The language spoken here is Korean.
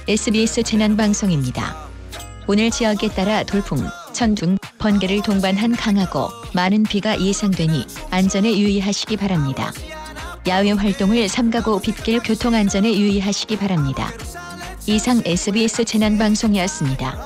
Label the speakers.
Speaker 1: SBS 재난방송입니다. 오늘 지역에 따라 돌풍, 천둥, 번개를 동반한 강하고 많은 비가 예상되니 안전에 유의하시기 바랍니다. 야외 활동을 삼가고 빗길 교통안전에 유의하시기 바랍니다. 이상 SBS 재난방송이었습니다.